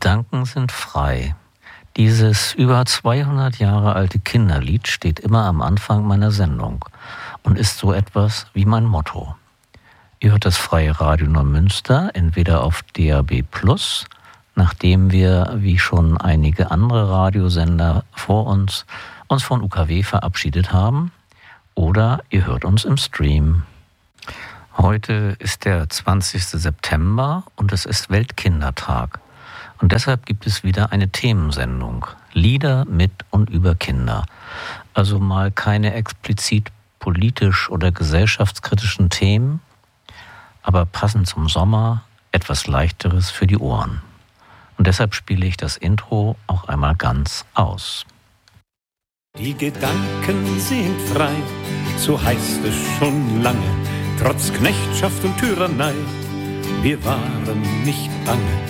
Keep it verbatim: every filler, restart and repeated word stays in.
Gedanken sind frei. Dieses über zweihundert Jahre alte Kinderlied steht immer am Anfang meiner Sendung und ist so etwas wie mein Motto. Ihr hört das Freie Radio Neumünster, entweder auf D A B plus, nachdem wir, wie schon einige andere Radiosender vor uns, uns von U K W verabschiedet haben, oder ihr hört uns im Stream. Heute ist der zwanzigster September und es ist Weltkindertag. Und deshalb gibt es wieder eine Themensendung. Lieder mit und über Kinder. Also mal keine explizit politisch oder gesellschaftskritischen Themen, aber passend zum Sommer etwas Leichteres für die Ohren. Und deshalb spiele ich das Intro auch einmal ganz aus. Die Gedanken sind frei, so heißt es schon lange, trotz Knechtschaft und Tyrannei. Wir waren nicht bange,